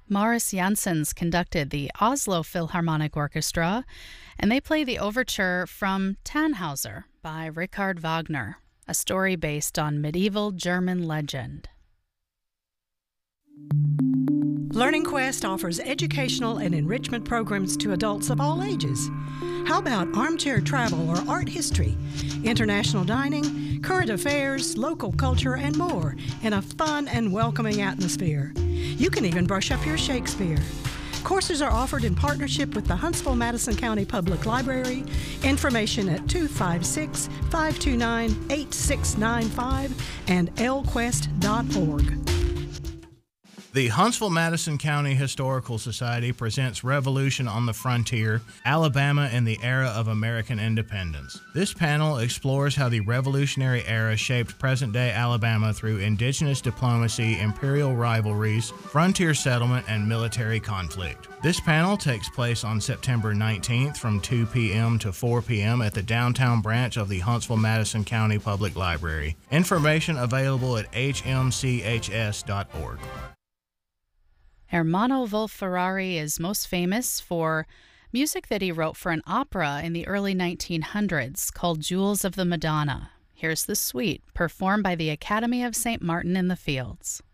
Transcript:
Maurice Janssens conducted the Oslo Philharmonic Orchestra, and they play the overture from Tannhauser by Richard Wagner, a story based on medieval German legend. Learning Quest offers educational and enrichment programs to adults of all ages. How about armchair travel or art history, international dining, current affairs, local culture, and more in a fun and welcoming atmosphere? You can even brush up your Shakespeare. Courses are offered in partnership with the Huntsville-Madison County Public Library. Information at 256-529-8695 and lquest.org. The Huntsville-Madison County Historical Society presents Revolution on the Frontier, Alabama in the Era of American Independence. This panel explores how the Revolutionary era shaped present-day Alabama through indigenous diplomacy, imperial rivalries, frontier settlement, and military conflict. This panel takes place on September 19th from 2 p.m. to 4 p.m. at the downtown branch of the Huntsville-Madison County Public Library. Information available at hmchs.org. Ermanno Wolf-Ferrari is most famous for music that he wrote for an opera in the early 1900s called Jewels of the Madonna. Here's the suite, performed by the Academy of St. Martin in the Fields.